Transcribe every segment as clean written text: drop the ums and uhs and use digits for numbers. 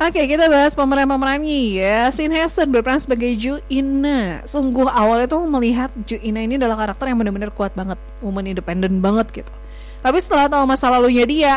Oke, kita bahas pemeran-pemerannya ya. Shin Hye-sun berperan sebagai Ju Ina. Sungguh awalnya tuh melihat Ju Ina ini adalah karakter yang benar-benar kuat banget, woman independent banget gitu. Tapi setelah tahu masa lalunya dia,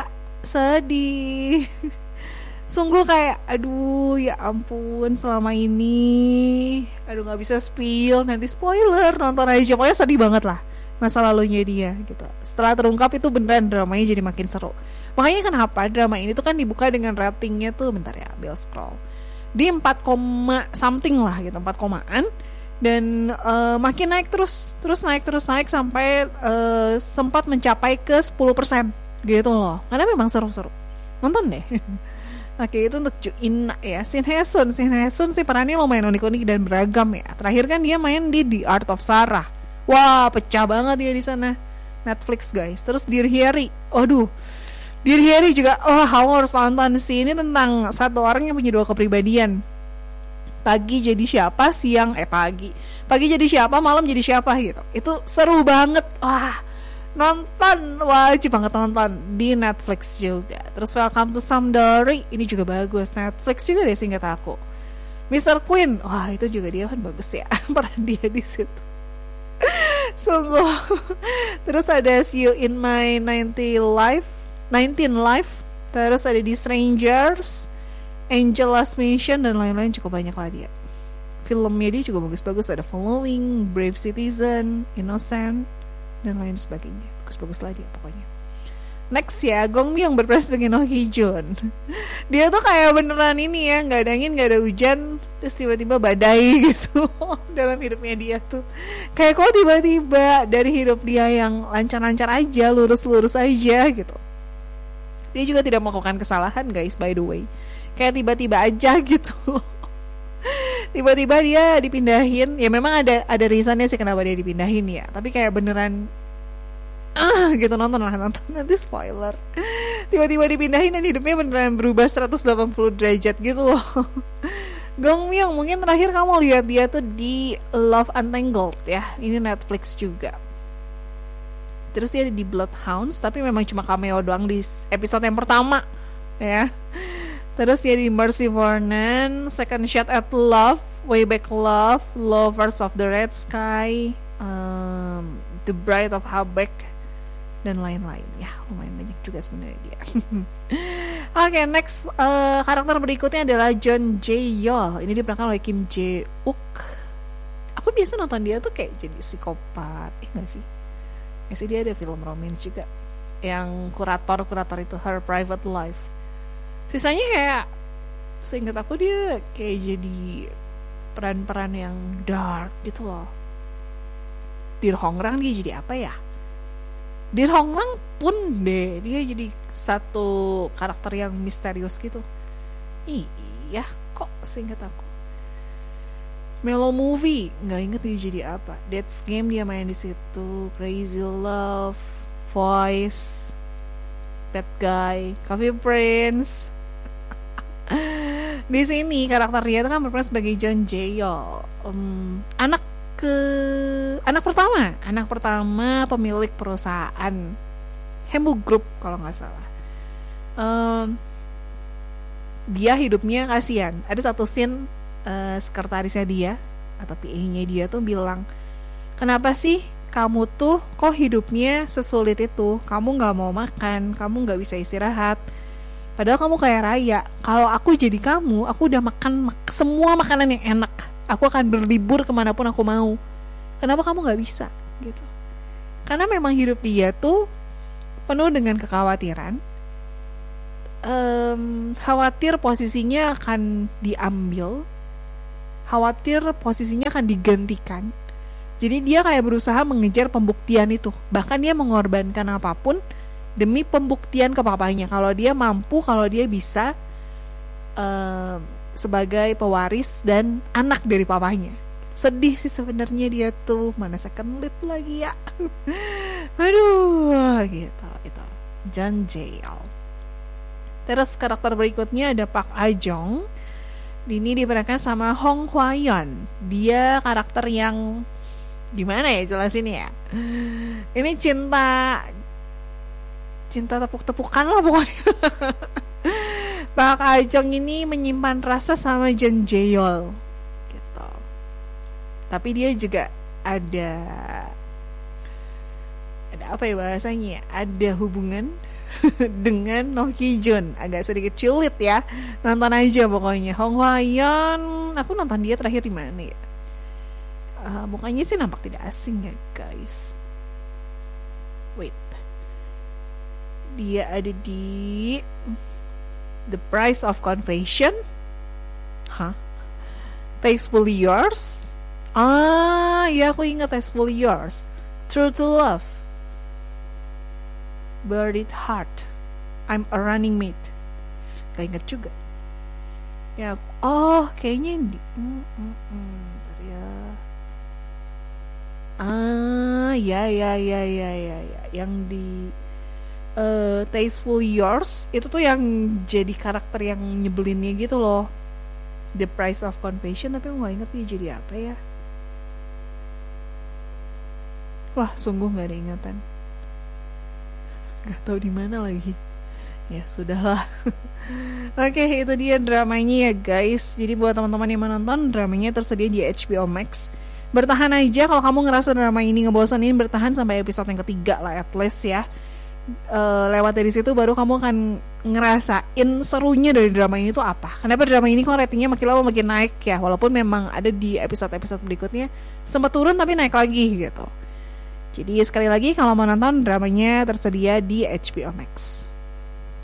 sedih. Sungguh kayak, aduh ya ampun selama ini, aduh nggak bisa spill, nanti spoiler, nonton aja. Pokoknya sedih banget lah masa lalunya dia gitu. Setelah terungkap itu beneran dramanya jadi makin seru. Makanya kenapa drama ini tuh kan dibuka dengan ratingnya tuh, bentar ya, Bill scroll, di 4, something lah gitu, 4 komaan. Dan makin naik terus naik sampai sempat mencapai ke 10% gitu loh. Karena memang seru-seru, nonton deh. Oke, itu untuk Ju Ina ya. Shin Hye-sun sih perannya lumayan unik-unik dan beragam ya. Terakhir kan dia main di The Art of Sarah. Wah, pecah banget dia di sana. Netflix guys. Terus Dear Harry. Aduh, Dear Harry juga, kamu harus nonton sih. Ini tentang satu orang yang punya 2 kepribadian. Pagi jadi siapa, pagi jadi siapa, malam jadi siapa gitu. Itu seru banget. Wah, nonton, wajib banget nonton di Netflix juga. Terus Welcome to Samdori, ini juga bagus, Netflix juga deh seingat aku. Mr. Queen, wah itu juga dia kan bagus ya, peran dia di situ. Sungguh. Terus ada See You in My 19 Life. Terus ada The Strangers, Angel Last Mission, dan lain-lain, cukup banyak lah dia. Filmnya dia juga bagus-bagus, ada Following, Brave Citizen, Innocent, dan lain sebagainya. Bagus-bagus lah dia pokoknya. Next ya, Gong Myung berperan sebagai No Hee Jun. Dia tuh kayak beneran ini ya, gak ada angin, gak ada hujan, terus tiba-tiba badai gitu dalam hidupnya dia tuh. Kayak kok tiba-tiba dari hidup dia yang lancar-lancar aja, lurus-lurus aja gitu. Dia juga tidak melakukan kesalahan guys, by the way. Kayak tiba-tiba aja gitu. Tiba-tiba dia dipindahin. Ya memang ada reasonnya sih kenapa dia dipindahin ya. Tapi kayak beneran gitu, nonton nanti spoiler. Tiba-tiba dipindahin dan hidupnya beneran berubah 180 derajat gitu loh. Gong Myung, mungkin terakhir kamu lihat dia tuh di Love Untangled ya. Ini Netflix juga. Terus dia ada di Bloodhounds, tapi memang cuma cameo doang di episode yang pertama ya. Terus dia di Mercy Vernon, Second Shot at Love, Way Back Love, Lovers of the Red Sky, The Bride of Habaek, dan lain-lain. Ya, lumayan banyak juga sebenarnya dia. Oke, next karakter berikutnya adalah John Jae-yeol. Ini diperankan oleh Kim Jae-uk. Aku biasa nonton dia tuh kayak jadi psikopat, nggak sih? Ya sih, dia ada film romance juga, yang kurator itu Her Private Life. Sisanya kayak, seingat aku dia kayak jadi peran-peran yang dark gitu loh. Dear Hongrang dia jadi apa ya? Dear Hongrang pun deh, dia jadi satu karakter yang misterius gitu. Iya, kok seingat aku. Mellow Movie, nggak inget dia jadi apa. Death's Game dia main di situ. Crazy Love, Voice, Bad Guy, Coffee Prince. Di sini karakter dia itu kan berperan sebagai John Jae-yeol, anak pertama pemilik perusahaan Hemu Group kalau nggak salah. Dia hidupnya kasihan. Ada satu scene sekretarisnya dia atau PA-nya dia tuh bilang, kenapa sih kamu tuh kok hidupnya sesulit itu? Kamu gak mau makan, kamu gak bisa istirahat, padahal kamu kaya raya. Kalau aku jadi kamu, aku udah makan semua makanan yang enak, aku akan berlibur kemanapun aku mau. Kenapa kamu gak bisa? Gitu. Karena memang hidup dia tuh penuh dengan kekhawatiran. Khawatir posisinya akan diambil, khawatir posisinya akan digantikan. Jadi dia kayak berusaha mengejar pembuktian itu. Bahkan dia mengorbankan apapun demi pembuktian ke papanya, kalau dia mampu, kalau dia bisa sebagai pewaris dan anak dari papanya. Sedih sih sebenarnya dia tuh, mana second lead lagi ya. Aduh, gitu itu John Jae-yeol. Terus karakter berikutnya ada Park A-jong. Ini diperankan sama Hong Hwa-yeon. Dia karakter yang gimana ya jelasin ya? Ini cinta tepuk-tepukan lah pokoknya. Pak Ajong ini menyimpan rasa sama Jun Jae-yol gitu. Tapi dia juga ada apa ya bahasanya? Ada hubungan dengan Noh Ki-jun. Agak sedikit cilit ya. Nonton aja pokoknya. Hong Hwa-yeon, aku nonton dia terakhir di mana ya? Mukanya sih nampak tidak asing ya guys. Wait. Dia ada di The Price of Confession. Hah? Tastefully Yours. Ya aku ingat Tastefully Yours. True to Love. Buried Heart. I'm a Running Mate. Gak inget juga. Ya, kayaknya di. Bentar ya. Ya. Yang di Tasteful Yours itu tuh yang jadi karakter yang nyebelinnya gitu loh. The Price of Confession, tapi aku gak inget dia jadi apa ya. Wah, sungguh gak ada ingatan. Gak tahu di mana lagi. Ya sudahlah. Oke, itu dia dramanya ya guys. Jadi buat teman-teman yang menonton, dramanya tersedia di HBO Max. Bertahan aja kalau kamu ngerasa drama ini ngebosanin, bertahan sampai episode yang ketiga lah at least ya. Lewat dari situ baru kamu akan ngerasain serunya dari drama ini tuh apa. Kenapa drama ini kok ratingnya makin lama makin naik ya. Walaupun memang ada di episode-episode berikutnya sempat turun tapi naik lagi gitu. Jadi sekali lagi kalau mau nonton, dramanya tersedia di HBO Max.